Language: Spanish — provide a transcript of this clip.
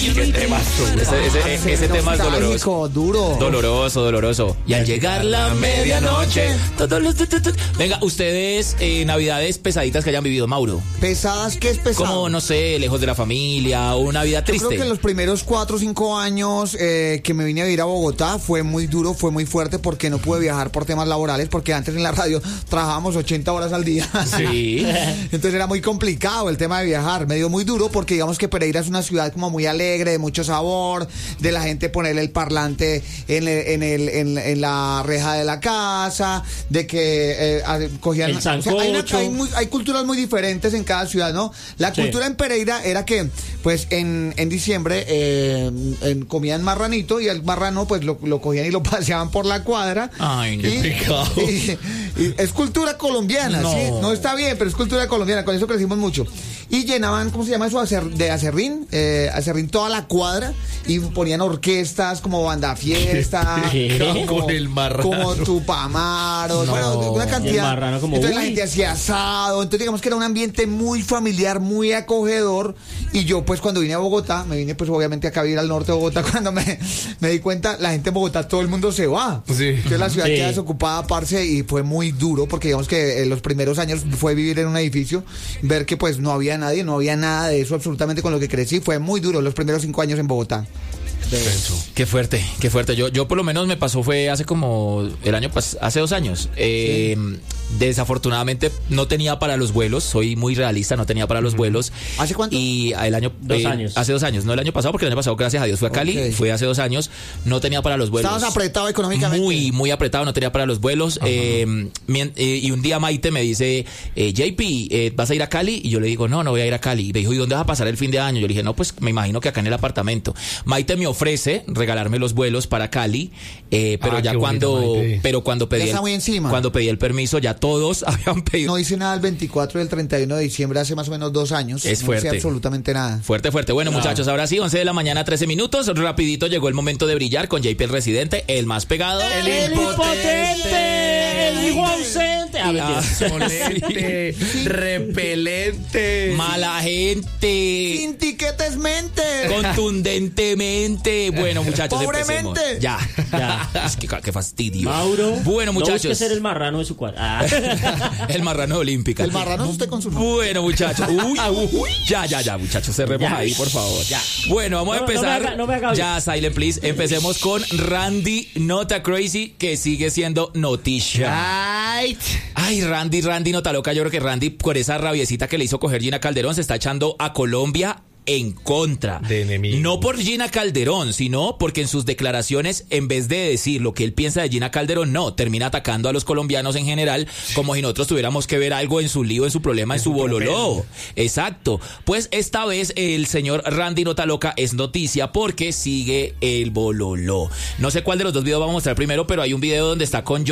Qué tema. Ese tema es doloroso. Duro. Doloroso. Y al llegar la medianoche, todos los... Venga, ustedes, navidades pesaditas que hayan vivido, Mauro. ¿Pesadas? ¿Qué es pesado? Como, no sé, lejos de la familia, o una vida triste. Yo creo que en los primeros 4 o 5 años que me vine a vivir a Bogotá fue muy duro, fue muy fuerte porque no pude viajar por temas laborales, porque antes en la radio trabajábamos 80 horas al día. Sí. Entonces era muy complicado el tema de viajar. Me dio muy duro porque digamos que Pereira es una ciudad como muy alegre, de mucho sabor, de la gente ponerle el parlante en la reja de la casa, de que cogían... El sancocho. Hay culturas muy diferentes en cada ciudad, ¿no? La cultura en Pereira era que, pues, en diciembre comían marranito y el marrano, pues, lo cogían y lo paseaban por la cuadra. Ay, qué pecado. Y es cultura colombiana, No. ¿sí? No está bien, pero es cultura colombiana, con eso crecimos mucho. Y llenaban, ¿cómo se llama eso? De acerrín, acerrín toda la cuadra y ponían orquestas como Banda Fiesta, Con el marrano. como Tupamaros, No. bueno, una cantidad. Y el marrano como, entonces la uy. gente hacía asado, entonces digamos que era un ambiente muy familiar, muy acogedor. Y yo pues cuando vine a Bogotá, me vine pues obviamente acá a vivir al norte de Bogotá, cuando me di cuenta, la gente en Bogotá, todo el mundo se va. Sí. Entonces la ciudad Sí. queda desocupada, parce, y fue muy duro porque digamos que los primeros años fue vivir en un edificio, ver que pues no había nadie, no había nada de eso absolutamente con lo que crecí, fue muy duro los primeros 5 años en Bogotá. Qué fuerte. Yo por lo menos me pasó fue hace como hace 2 años. Desafortunadamente no tenía para los vuelos, soy muy realista, no tenía para los vuelos. ¿Hace cuánto? Y el año 2 años. Hace 2 años, no el año pasado, porque el año pasado, gracias a Dios, fue a Cali, Ok. fue hace 2 años, no tenía para los vuelos. Estabas apretado económicamente. Muy apretado, no tenía para los vuelos. Y un día Maite me dice, JP, ¿vas a ir a Cali? Y yo le digo, no voy a ir a Cali. Y me dijo, ¿y dónde vas a pasar el fin de año? Yo le dije, no, pues me imagino que acá en el apartamento. Maite me ofrece regalarme los vuelos para Cali, pero ya qué bonito, Maite. cuando pedí Ya está muy encima. cuando pedí el permiso, ya todos habían pedido. No hice nada el 24 y el 31 de diciembre hace más o menos 2 años. Es No fuerte. hice absolutamente nada. Fuerte. Bueno, muchachos, ahora sí, 11 de la mañana, 13 minutos. Rapidito llegó el momento de brillar con JP el residente, el más pegado. El impotente, el hijo ausente. Mentira. Insolente, repelente. Mala gente. Sin tiquetes mente. Contundentemente. Bueno, muchachos, empecemos. Pobremente. Ya. Es que qué fastidio. Mauro. Bueno, No busque muchachos. ser el marrano de su cuadra. El marrano olímpica. El marrano es usted con su nombre. Bueno, muchachos. Ya, muchachos, cerremos ahí, por favor. Ya. Bueno, vamos a empezar. No me haga oír. Ya, silent, please. Empecemos con Randy Nota Crazy, que sigue siendo noticia. Ay, Randy Nota Loca. Yo creo que Randy, por esa rabiecita que le hizo coger Gina Calderón, se está echando a Colombia en contra. De enemigo. No por Gina Calderón, sino porque en sus declaraciones, en vez de decir lo que él piensa de Gina Calderón, no, termina atacando a los colombianos en general, como si nosotros tuviéramos que ver algo en su lío, en su problema, en su bololó. Exacto. Pues esta vez el señor Randy Nota Loca es noticia porque sigue el bololó. No sé cuál de los dos videos vamos a mostrar primero, pero hay un video donde está con